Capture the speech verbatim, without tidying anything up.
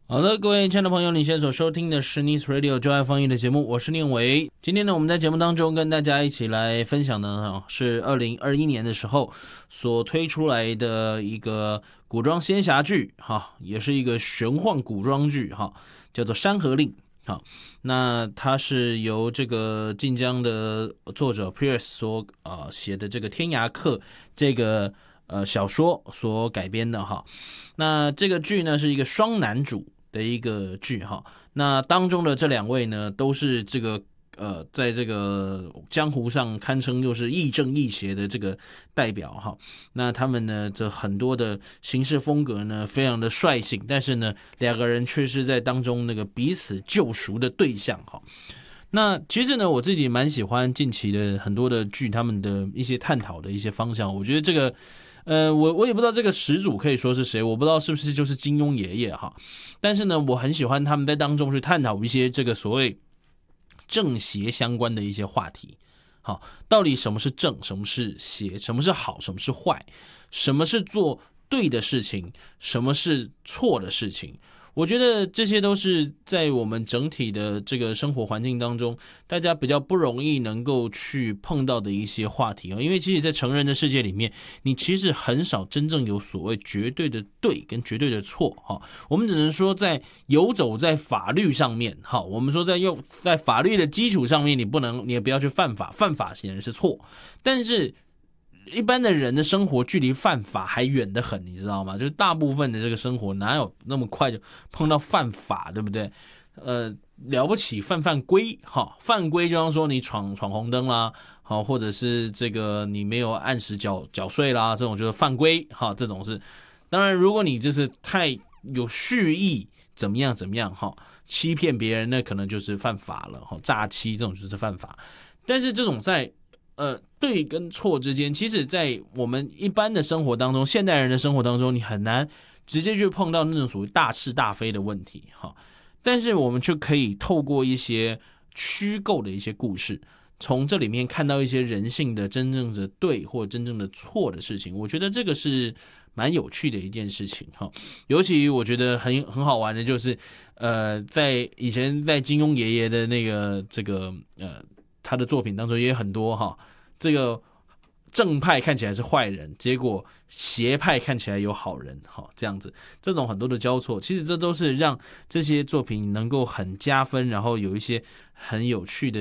好的，各位亲爱的朋友，你现在所收听的是 Nice Radio 就爱放映的节目，我是念伟。今天呢，我们在节目当中跟大家一起来分享的是二零二一年的时候所推出来的一个古装仙侠剧，哈，也是一个玄幻古装剧，哈，叫做《山河令》。好，那它是由这个晋江的作者 Pierce 所呃写的这个《天涯客》这个呃小说所改编的哈。那这个剧呢是一个双男主的一个剧哈，那当中的这两位呢，都是这个呃，在这个江湖上堪称又是亦正亦邪的这个代表哈。那他们呢，这很多的行事风格呢，非常的率性，但是呢，两个人却是在当中那个彼此救赎的对象哈。那其实呢，我自己蛮喜欢近期的很多的剧，他们的一些探讨的一些方向，我觉得这个。呃，我我也不知道这个始祖可以说是谁，我不知道是不是就是金庸爷爷哈，但是呢，我很喜欢他们在当中去探讨一些这个所谓正邪相关的一些话题。好，到底什么是正，什么是邪，什么是好，什么是坏，什么是做对的事情，什么是错的事情。我觉得这些都是在我们整体的这个生活环境当中，大家比较不容易能够去碰到的一些话题。因为其实在成人的世界里面，你其实很少真正有所谓绝对的对跟绝对的错。我们只能说在游走在法律上面，我们说在用在法律的基础上面，你不能，你也不要去犯法，犯法显然是错，但是一般的人的生活距离犯法还远得很，你知道吗？就是大部分的这个生活哪有那么快就碰到犯法，对不对？呃，了不起犯犯规哈，犯规就像说你闯闯红灯啦，好，或者是这个你没有按时缴缴税啦，这种就是犯规哈，这种是。当然，如果你就是太有蓄意怎么样怎么样哈，欺骗别人那可能就是犯法了哈，诈欺这种就是犯法。但是这种在呃，对跟错之间，其实在我们一般的生活当中，现代人的生活当中，你很难直接去碰到那种属于大是大非的问题哈。但是我们就可以透过一些虚构的一些故事，从这里面看到一些人性的真正的对或真正的错的事情。我觉得这个是蛮有趣的一件事情哈。尤其我觉得很很好玩的就是，呃，在以前在金庸爷爷的那个这个呃。他的作品当中也有很多哈，这个正派看起来是坏人，结果邪派看起来有好人哈，这样子，这种很多的交错，其实这都是让这些作品能够很加分，然后有一些很有趣的